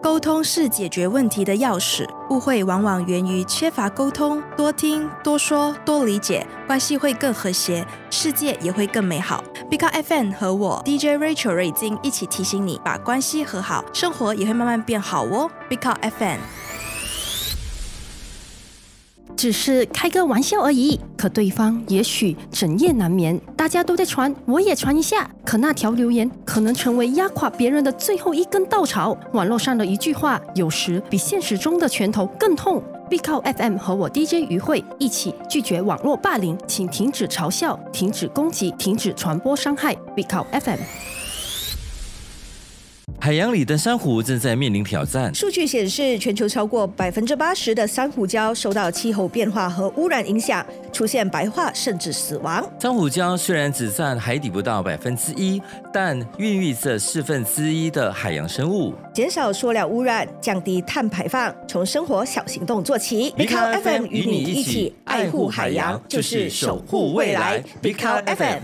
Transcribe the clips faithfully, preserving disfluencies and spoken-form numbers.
沟通是解决问题的钥匙，误会往往源于缺乏沟通，多听、多说、多理解，关系会更和谐，世界也会更美好。Big Up F M 和我 D J Rachel 瑞金一起提醒你，把关系和好，生活也会慢慢变好哦。Big Up F M。 只是开个玩笑而已，可对方也许整夜难眠。大家都在传，我也传一下。可那条留言可能成为压垮别人的最后一根稻草。网络上的一句话，有时比现实中的拳头更痛。Big Up F M 和我 D J 于慧一起拒绝网络霸凌，请停止嘲笑，停止攻击，停止传播伤害。Big Up F M。 海洋里的珊瑚正在面临挑战。 数据显示，全球超过百分之八十的珊瑚礁受到气候变化和污染影响，出现白化甚至死亡。 珊瑚礁虽然只占海底不到百分之一，但孕育着四分之一的海洋生物。 减少塑料污染，降低碳排放，从生活小行动做起。Big Up F M 与你一起爱护海洋，就是守护未来。Big Up F M。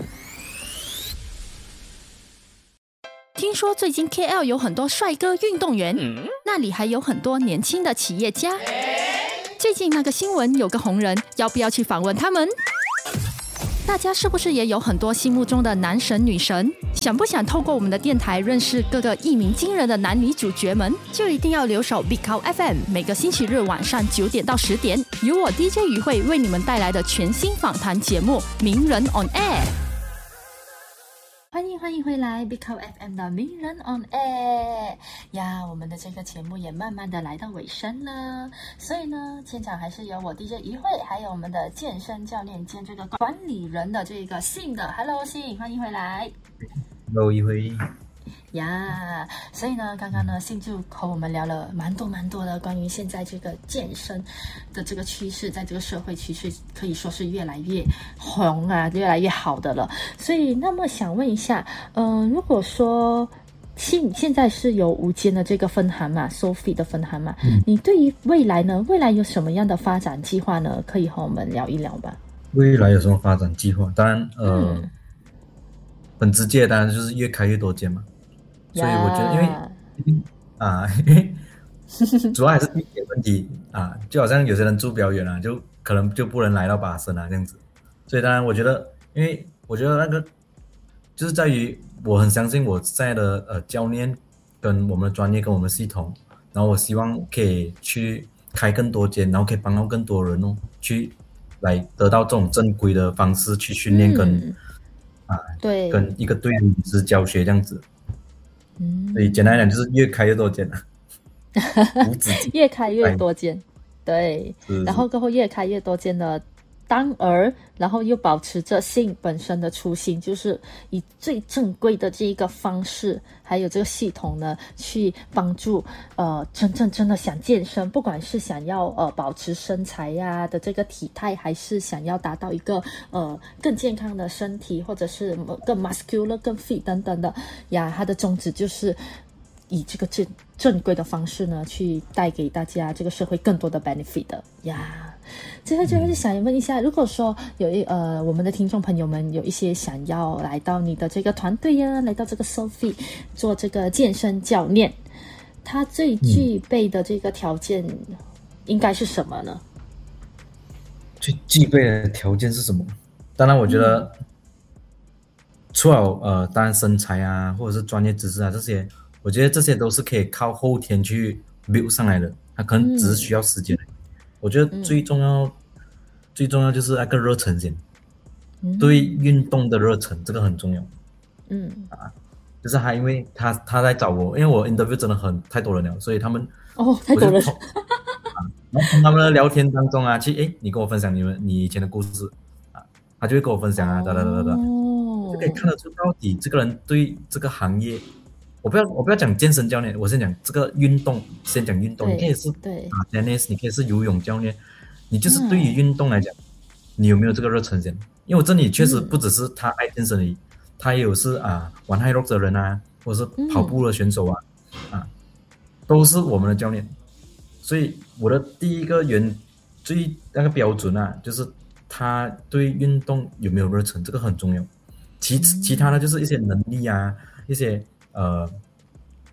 听说最近 K L 有很多帅哥运动员，嗯、那里还有很多年轻的企业家。最近那个新闻有个红人，要不要去访问他们？大家是不是也有很多心目中的男神女神？想不想透过我们的电台认识各个一鸣惊人的男女主角们？就一定要留守 Big Up F M， 每个星期日晚上九点到十点，由我 D J 于慧为你们带来的全新访谈节目《名人 on Air》。欢迎欢迎回来 Big Up F M 的名人 on air 呀，我们的这个节目也慢慢的来到尾声了，所以呢，现场还是有我 D J 于慧，还有我们的健身教练兼这个管理人的这个信的 Hello 信，欢迎回来。 Hello 于慧呀， yeah, 所以呢，刚刚呢，信就和我们聊了蛮多蛮多的关于现在这个健身的这个趋势，在这个社会趋势可以说是越来越红啊，越来越好的了。所以，那么想问一下，嗯、呃，如果说信现在是有无间的这个分行嘛 ，Sophie 的分行嘛，嗯、你对于未来呢，未来有什么样的发展计划呢？可以和我们聊一聊吧。 未来有什么发展计划？当然，呃，嗯、很直接，当然就是越开越多间嘛。所以我觉得，因为啊，因为主要还是地点问题啊，就好像有些人住比较远啊，就可能就不能来到巴生啊这样子。所以当然，我觉得，因为我觉得那个就是在于我很相信我现在的呃教练跟我们的专业跟我们的系统，然后我希望可以去开更多间，然后可以帮到更多人哦，去来得到这种正规的方式去训练跟、嗯、啊对跟一个队伍之教学这样子。所以简单来讲就是越开越多间无止境越开越多间，对，然后过后越开越多间的，当而然后又保持着性本身的初心，就是以最正规的这一个方式还有这个系统呢，去帮助呃真正真的想健身，不管是想要呃保持身材呀、啊、的这个体态，还是想要达到一个呃更健康的身体，或者是更 muscular 更 fit 等等的呀，它的宗旨就是以这个正正规的方式呢，去带给大家这个社会更多的 benefit 的呀。最后最后就想问一下，如果说有一呃我们的听众朋友们有一些想要来到你的这个团队呀，来到这个 Sophie 做这个健身教练，他最具备的这个条件应该是什么呢？ 最具备的条件是什么？当然我觉得、嗯、除了呃当然身材啊或者是专业知识啊这些，我觉得这些都是可以靠后天去 build 上来的，它可能只是需要时间、嗯、我觉得最重要、嗯、最重要就是那个热忱先、嗯、对运动的热忱，这个很重要。嗯啊，就是他因为他他在找我，因为我 interview 真的很太多人了，所以他们哦太多人啊，然后从他们的聊天当中啊，去诶你跟我分享你们你以前的故事啊，他就会跟我分享啊，哒哒哒哒哒，就可以看得出到底这个人对这个行业，我不要我不要讲健身教练，我先讲这个运动，先讲运动，你可以是打 tennis， 你可以是游泳教练，你就是对于运动来讲、嗯、你有没有这个热忱先？因为我这里确实不只是他爱健身而已，他也有是啊玩 high rock 的人啊，或者是跑步的选手啊、嗯、啊都是我们的教练。所以我的第一个原最那个标准啊，就是他对运动有没有热忱，这个很重要。其其他的就是一些能力啊，一些呃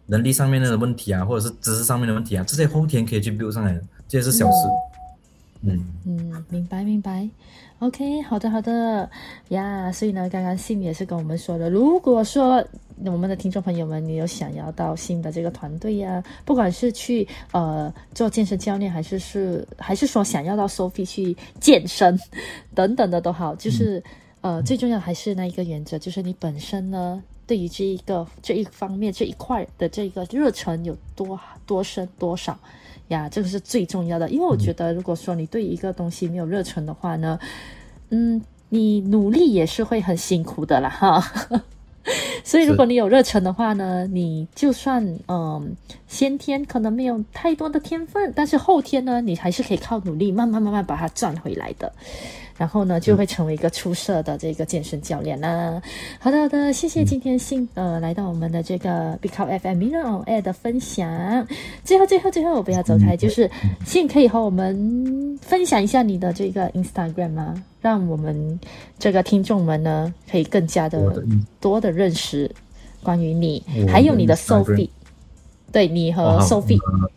能力上面的问题啊，或者是知识上面的问题啊，这些后天可以去 build 上来的，这些是小事。嗯嗯，明白明白。OK， 好的好的呀。所以呢，刚刚信也是跟我们说的，如果说我们的听众朋友们，你有想要到新的这个团队呀、啊，不管是去呃做健身教练，还是是还是说想要到 Sophie 去健身等等的都好，就是、嗯、呃最重要的还是那一个原则，就是你本身呢对于这一个这一方面这一块的这个热忱有多多深多少呀，这个是最重要的。因为我觉得如果说你对一个东西没有热忱的话呢，嗯，你努力也是会很辛苦的啦哈。所以如果你有热忱的话呢，你就算嗯先天可能没有太多的天分，但是后天呢你还是可以靠努力慢慢慢慢把它赚回来的，然后呢就会成为一个出色的这个健身教练啦。好的好的，谢谢今天信呃来到我们的这个 Big Up F M Mira On Air 的分享。最后最后最后我不要走开，就是信可以和我们分享一下你的这个 Instagram 吗？让我们这个听众们呢可以更加的多的认识关于你，还有你的 Sophie， 对，你和 Sophie。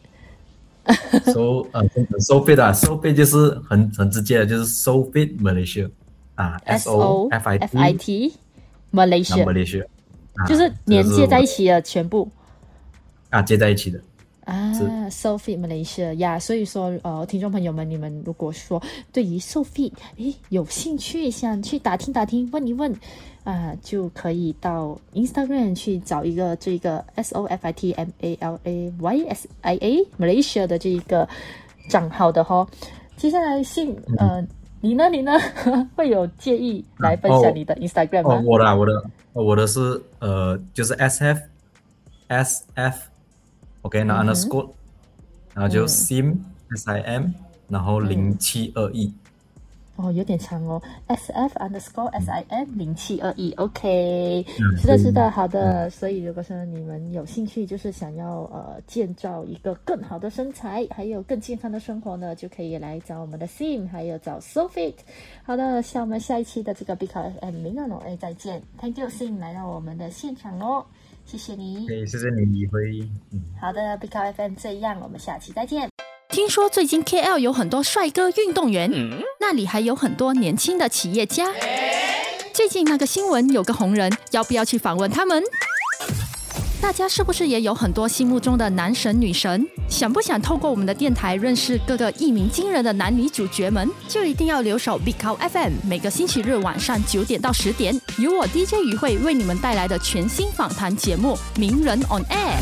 So 呃 ，Sophie 啊 ，Sophie 就是很很直接的，就是 Sophie Malaysia 啊 ，S O F I T Malaysia Malaysia， 就是连接在一起的全部啊，接在一起的。 啊 ，Sophie Malaysia 呀，所以说呃，听众朋友们，你们如果说对于 Sophie 诶有兴趣，想去打听打听，问一问啊、呃，就可以到 Instagram 去找一个这个 S O F I T M A L A Y S I A Malaysia 的这一个账号的哈。接下来信呃，你呢你呢会有介意来分享你的 Instagram 吗？ 哦，哦我的我的我的是呃，就是 S F S F。OK， 然后 underscore，、嗯、然后就 sim、嗯、S I M， 然后零七二一。 哦，有点长哦 ，S F underscore S I M 零七二一 ，OK，、嗯、是的，是的，好的。嗯、所以如果说你们有兴趣，就是想要呃建造一个更好的身材，还有更健康的生活呢，就可以来找我们的 Sim， 还有找 Sophie。好的，像我们下一期的这个 Big Up F M 明朗哎再见 ，Thank you Sim 来到我们的现场哦。谢谢你， 对，谢谢你，一辉。嗯， 好的 ，Big Up F M 这样，我们下期再见。 听说最近 K L 有很多帅哥运动员，嗯、那里还有很多年轻的企业家。最近那个新闻有个红人，要不要去访问他们？大家是不是也有很多心目中的男神女神？想不想透过我们的电台认识各个一鸣惊人的男女主角们？就一定要留守 Big Up F M， 每个星期日晚上九点到十点，由我 D J 于慧为你们带来的全新访谈节目《名人 on Air》。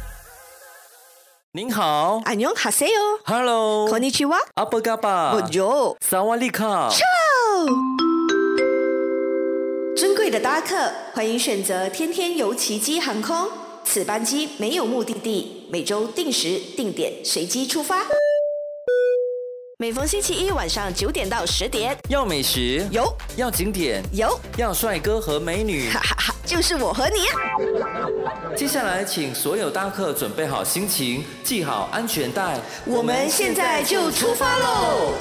您好， 안녕하세요。 Hello， こんにちは。 阿波嘎巴， 我就萨瓦利卡。 尊贵的搭客，欢迎选择天天游奇迹航空。此班机没有目的地，每周定时定点随机出发。每逢星期一晚上九点到十点， 要美食有， 要景点有， 要帅哥和美女， 哈哈哈，就是我和你。 接下来，请所有搭客准备好心情，系好安全带， 我们现在就出发喽！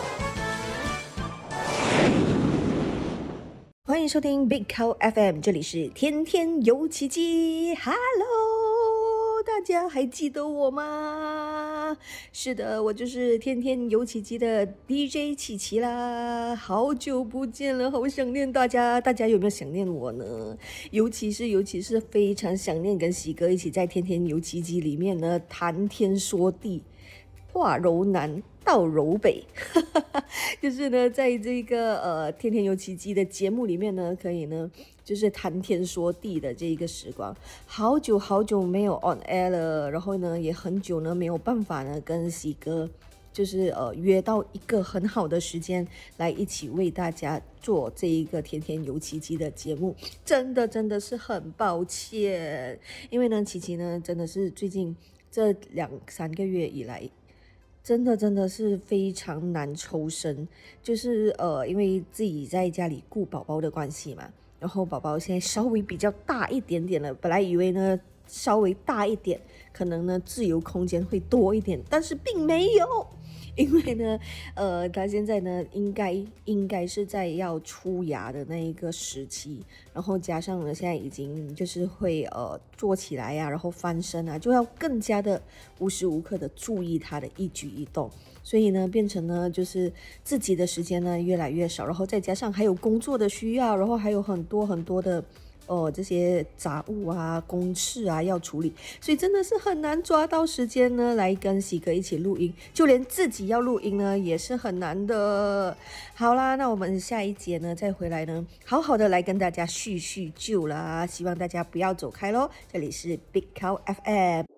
欢迎收听 Big Cow F M， 这里是天天游奇迹。Hello， 大家还记得我吗？是的，我就是天天游奇迹的 D J 琪琪啦，好久不见了，好想念大家，大家有没有想念我呢？尤其是尤其是非常想念跟喜哥一起在天天游奇迹里面呢谈天说地，话柔南到柔北就是呢在这个呃天天游奇迹的节目里面呢，可以呢就是谈天说地的这一个时光，好久好久没有 on air 了，然后呢也很久呢没有办法呢跟喜哥就是呃约到一个很好的时间来一起为大家做这一个天天游奇迹的节目，真的真的是很抱歉，因为呢琪琪呢真的是最近这两三个月以来真的真的是非常难抽身，就是呃因为自己在家里顾宝宝的关系嘛，然后宝宝现在稍微比较大一点点了，本来以为呢稍微大一点可能呢自由空间会多一点，但是并没有， 因为呢，呃，他现在呢，应该应该是在要出牙的那一个时期，然后加上呢，现在已经就是会呃坐起来呀、啊，然后翻身啊，就要更加的无时无刻的注意他的一举一动，所以呢，变成呢，就是自己的时间呢越来越少，然后再加上还有工作的需要，然后还有很多很多的。哦，这些杂物啊、公事啊要处理，所以真的是很难抓到时间呢，来跟喜哥一起录音，就连自己要录音呢也是很难的。好啦，那我们下一节呢再回来呢，好好的来跟大家叙叙旧啦，希望大家不要走开咯。这里是 Big Cow F M。